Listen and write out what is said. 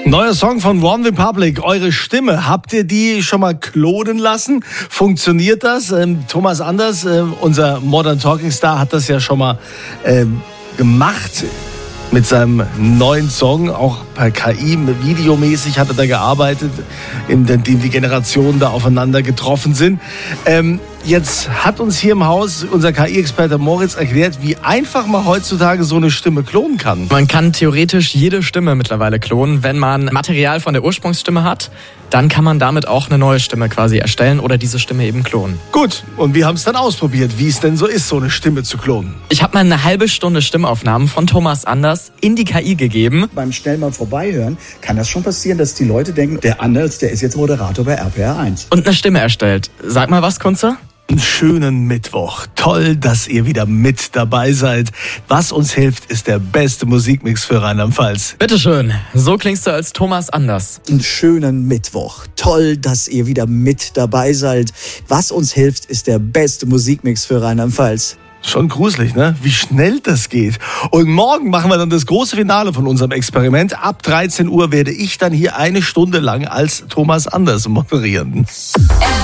Neuer Song von One Republic, eure Stimme. Habt ihr die schon mal klonen lassen? Funktioniert das? Thomas Anders, unser Modern Talking Star, hat das ja schon mal gemacht mit seinem neuen Song. Auch per KI, videomäßig hat er da gearbeitet, in dem die Generationen da aufeinander getroffen sind. Jetzt hat uns hier im Haus unser KI-Experte Moritz erklärt, wie einfach man heutzutage so eine Stimme klonen kann. Man kann theoretisch jede Stimme mittlerweile klonen. Wenn man Material von der Ursprungsstimme hat, dann kann man damit auch eine neue Stimme quasi erstellen oder diese Stimme eben klonen. Gut, und wir haben es dann ausprobiert, wie es denn so ist, so eine Stimme zu klonen. Ich habe mal eine halbe Stunde Stimmaufnahmen von Thomas Anders in die KI gegeben. Beim schnell mal vorbeihören kann das schon passieren, dass die Leute denken, der Anders, der ist jetzt Moderator bei RPR 1. Und eine Stimme erstellt. Sag mal was, Kunze? Einen schönen Mittwoch. Toll, dass ihr wieder mit dabei seid. Was uns hilft, ist der beste Musikmix für Rheinland-Pfalz. Bitteschön, so klingst du als Thomas Anders. Einen schönen Mittwoch. Toll, dass ihr wieder mit dabei seid. Was uns hilft, ist der beste Musikmix für Rheinland-Pfalz. Schon gruselig, ne? Wie schnell das geht. Und morgen machen wir dann das große Finale von unserem Experiment. Ab 13 Uhr werde ich dann hier eine Stunde lang als Thomas Anders moderieren.